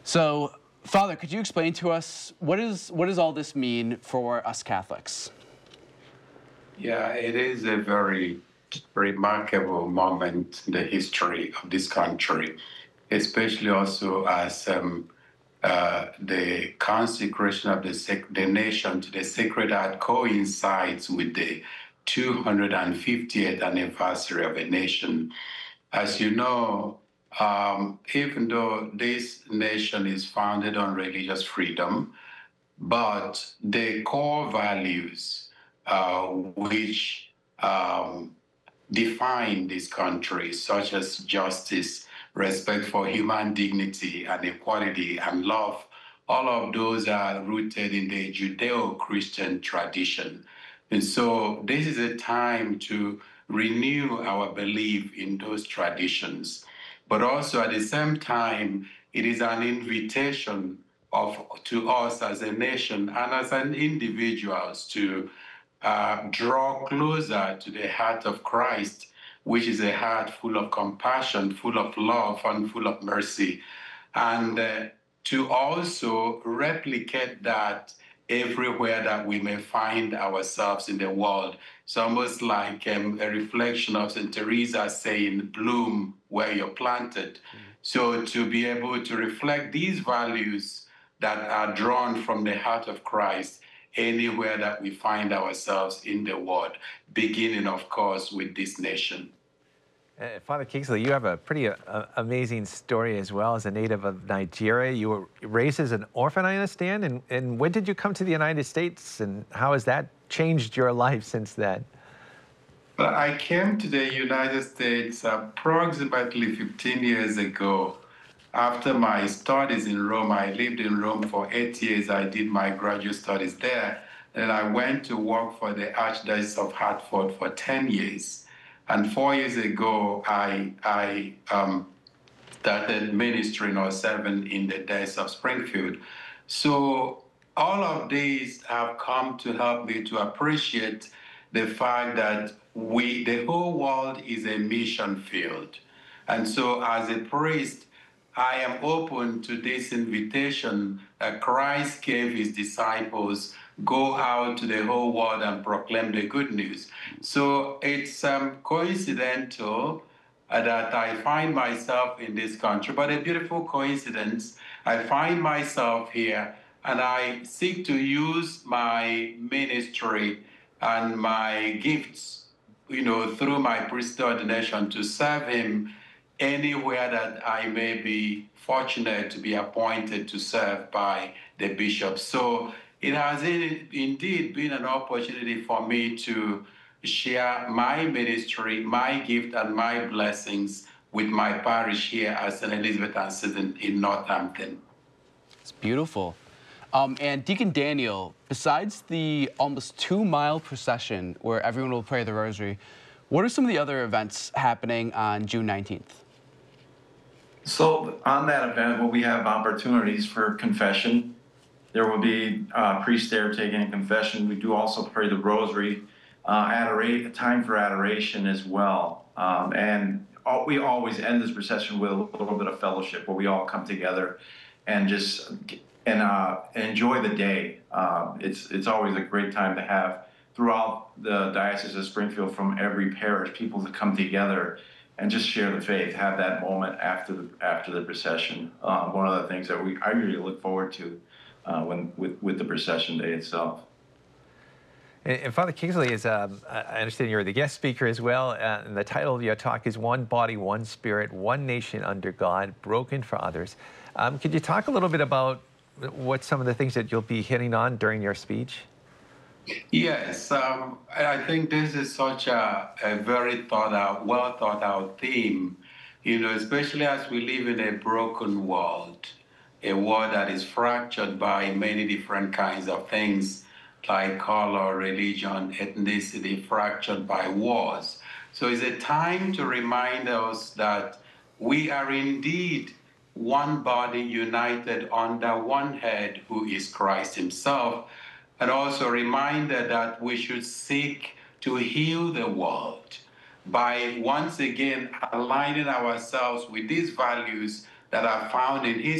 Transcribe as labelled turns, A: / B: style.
A: So, Father, could you explain to us what does all this mean for us Catholics?
B: Yeah, it is a very remarkable moment in the history of this country, especially also as the consecration of the nation to the Sacred Heart coincides with the 250th anniversary of a nation. As you know, even though this nation is founded on religious freedom, but the core values which define this country, such as justice, respect for human dignity and equality and love, all of those are rooted in the Judeo Christian tradition. And so this is a time to renew our belief in those traditions. But also at the same time, it is an invitation to us as a nation and as an individuals to draw closer to the heart of Christ, which is a heart full of compassion, full of love, and full of mercy. And to also replicate that everywhere that we may find ourselves in the world. It's almost like a reflection of St. Teresa saying, bloom where you're planted. So to be able to reflect these values that are drawn from the heart of Christ anywhere that we find ourselves in the world, beginning, of course, with this nation.
C: Father Kingsley, you have a pretty amazing story as well. As a native of Nigeria, you were raised as an orphan, I understand. And when did you come to the United States, and how has that changed your life since then?
B: Well, I came to the United States approximately 15 years ago. After my studies in Rome, I lived in Rome for 8 years. I did my graduate studies there. And I went to work for the Archdiocese of Hartford for 10 years. And 4 years ago, I started ministering or serving in the Diocese of Springfield. So all of these have come to help me to appreciate the fact that the whole world is a mission field. And so as a priest, I am open to this invitation that Christ gave his disciples, go out to the whole world and proclaim the good news. So it's coincidental that I find myself in this country, but a beautiful coincidence. I find myself here and I seek to use my ministry and my gifts, through my priesthood ordination to serve him anywhere that I may be fortunate to be appointed to serve by the bishop. So it has indeed been an opportunity for me to share my ministry, my gift, and my blessings with my parish here at St. Elizabeth Ann Seton in Northampton.
A: It's beautiful. And Deacon Daniel, besides the almost 2-mile procession where everyone will pray the rosary, what are some of the other events happening on June 19th?
D: So on that event, we have opportunities for confession. There will be priests there taking confession. We do also pray the rosary, time for adoration as well. We always end this procession with a little bit of fellowship where we all come together and just enjoy the day. It's always a great time to have throughout the Diocese of Springfield from every parish, people to come together and just share the faith, have that moment after the procession. One of the things that I really look forward to with the procession day itself.
C: And Father Kingsley, I understand you're the guest speaker as well, and the title of your talk is One Body, One Spirit, One Nation Under God, Broken for Others. Could you talk a little bit about what some of the things that you'll be hitting on during your speech?
B: Yes, I think this is such a very well thought out theme, especially as we live in a broken world, a world that is fractured by many different kinds of things like color, religion, ethnicity, fractured by wars. So it's a time to remind us that we are indeed one body united under one head who is Christ himself, and also a reminder that we should seek to heal the world by once again aligning ourselves with these values that are found in his